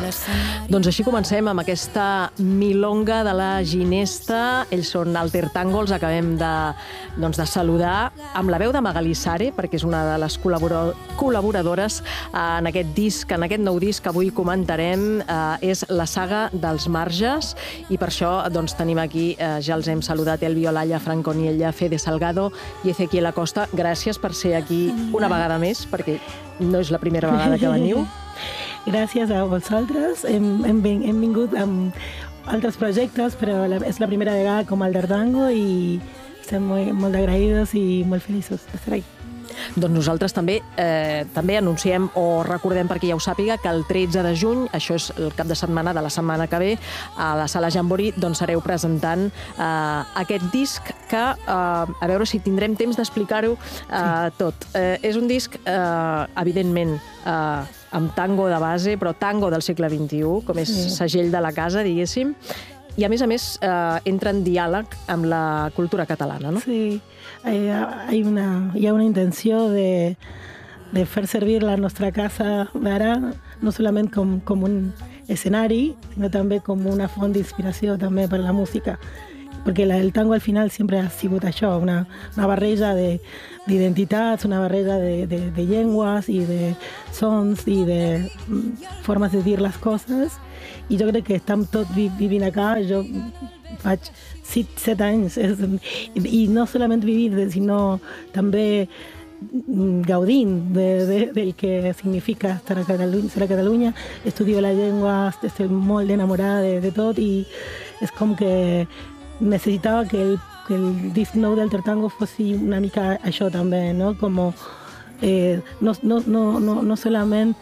Doncs així comencem amb aquesta milonga de la Ginesta. Ells són Alter Tango, els acabem de saludar amb la veu de Magalí Sare, perquè és una de les col·laboradores en aquest disc, en aquest nou disc que avui comentarem. És la saga dels marges, i per això tenim aquí, ja els hem saludat, Elvi Olalla, Franco Niella, Fede Salgado i Ezequiel Acosta. Gràcies per ser aquí una vegada més, perquè no és la primera vegada que veniu. Gràcies a vosaltres. Hem vingut amb altres projectes, però és la primera vegada com Alter Tango i estem molt agraïdos i molt feliços d'estar aquí. Doncs nosaltres també anunciem o recordem, perquè ja ho sàpiga, que el 13 de juny, això és el cap de setmana de la setmana que ve, a la Sala Jambori, sereu presentant aquest disc que, a veure si tindrem temps d'explicar-ho tot. És un disc, evidentment, amb tango de base, però tango del segle XXI, com és segell de la casa, diguéssim, i a més, entra en diàleg amb la cultura catalana, ¿no? Sí, hi ha una intenció de fer servir la nostra casa d'ara no solament com un escenari, sinó també com una font d'inspiració també per la música. Perquè el tango al final sempre ha sigut això, una barreja d'identitats, una barreja de llengües i de sons i de formes de dir les coses. I jo crec que estem tots vivint acá. Jo faig 7 anys i no solament vivir, sinó també gaudint del que significa ser a Catalunya. Estudio la llengua, estic molt enamorada de tot i és com que necessitava que el disc nou d'Alter Tango fos una mica això també, no? Como no solament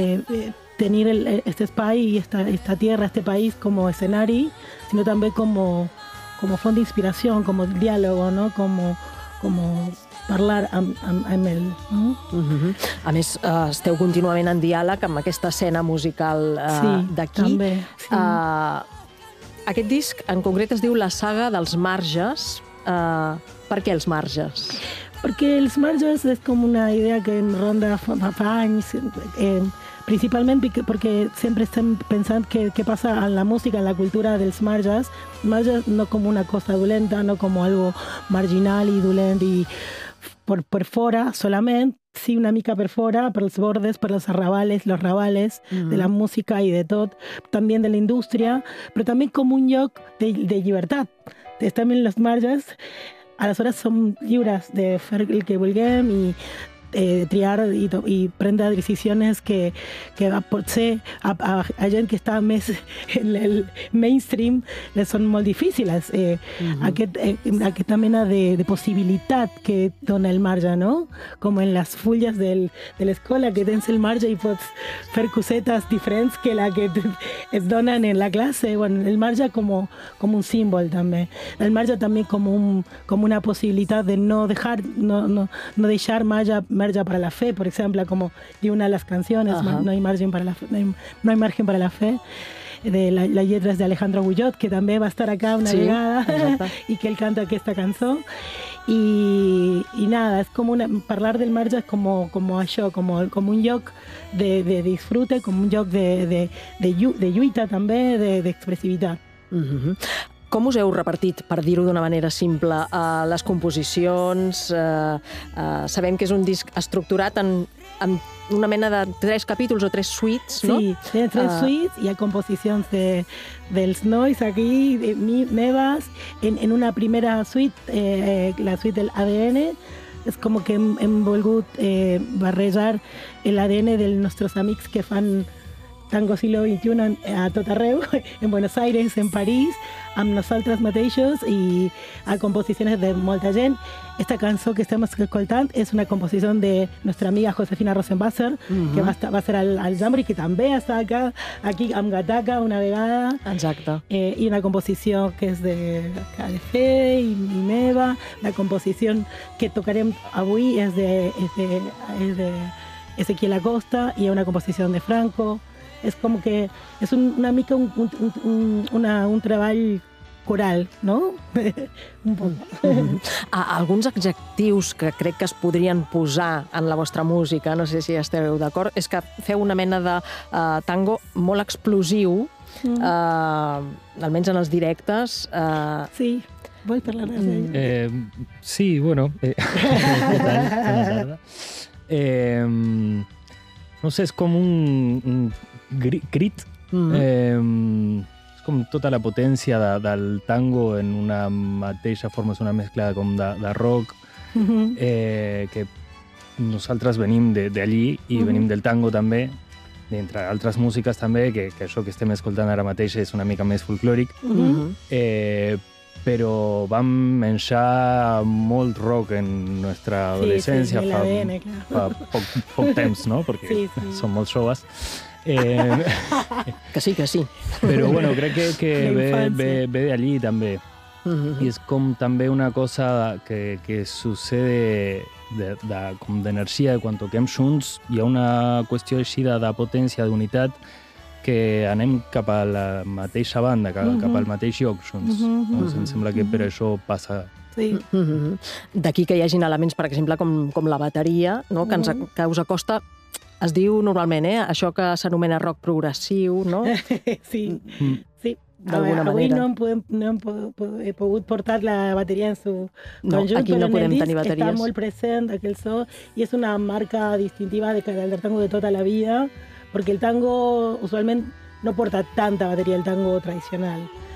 tenir este espai i esta tierra, este país como escenari, sinó també como font d'inspiració, com diàleg, no? Com parlar amb ell. No? A més, esteu contínuament en diàleg amb aquesta escena musical d'aquí. Sí, també. Sí. Aquest disc, en concret, es diu La saga dels marges. Per què els marges? Perquè els marges és com una idea que em ronda fa anys, principalment perquè sempre estem pensant què passa en la música, en la cultura dels marges no com una cosa dolenta, no com algo marginal i dolent i per fora solament, sí, una mica per fora, per els bordes, per los rabales de la música i de tot, també de la indústria, però també com un lloc de llibertat. Estem en els marges, aleshores som lliures de fer el que vulguem i triar i prendre decisions que potser a gent que està més en el mainstream són molt difícils. Aquesta mena de possibilitat que dona el marge, no? Com en les fulles de l'escola, que tens el marge i pots fer cosetes diferents que la que es donen en la classe. Bueno, el marge com un símbol també. El marge també com una possibilitat de no deixar marge para la fe, por ejemplo, como de una de las canciones, no hay margen para la fe, de la lletra de Alejandro Guyot, que també va estar acá una vegada i que él canta aquesta cançó. I nada, és com parlar del marge com això, com un lloc de disfrute, com un lloc de lluita també, d'expressivitat. Com us heu repartit, per dir-ho d'una manera simple, les composicions? Sabem que és un disc estructurat en una mena de 3 capítols o 3 suites, no? Sí, té 3 suites, hi ha composicions dels nois aquí, meves. En una primera suite, la suite del ADN, és com que hem volgut barrejar l'ADN dels nostres amics que fan tango siglo XXI a tot arreu, en Buenos Aires, en París, amb nosaltres mateixos i a composicions de molta gent. Esta cançó que estem escoltant és una composició de nostra amiga Josefina Rosenwasser, que va ser al Jambori, que també està aquí amb Gataca una vegada. Exacte. I una composició que és de Fe i meva. La composició que tocarem avui és de Ezequiel Acosta i una composició de Franco. És com que és una mica un treball coral, no? Un poc. Alguns adjectius que crec que es podrien posar en la vostra música, no sé si esteu d'acord, és que feu una mena de tango molt explosiu, almenys en els directes. Sí, vols parlar d'ell? Sí, bueno. No sé, és com un crit. És com tota la potència del tango en una mateixa forma, és una mescla com de rock, que nosaltres venim d'allí i venim del tango també, entre altres músiques també, que això que estem escoltant ara mateix és una mica més folclòric, però vam menjar molt rock en nostra adolescència fa poc temps, no? Perquè som molt joves. Que sí, que sí. Però bueno, crec que ve d'allí també. I és com també una cosa que sucede com d'energia, quan toquem junts hi ha una qüestió així de potència, d'unitat, que anem cap a la mateixa banda, cap al mateix lloc junts. Em sembla que per això passa. Sí. D'aquí que hi hagin elements, per exemple, com la bateria, no? Que us acosta, es diu normalment, això que s'anomena rock progressiu, no? Sí, sí. D'alguna manera. Avui no hem pogut portar la bateria en su conjunt, aquí no podem tenir bateries. Està molt present aquell so i és una marca distintiva del tango de tota la vida, porque el tango usualmente no porta tanta batería, el tango tradicional.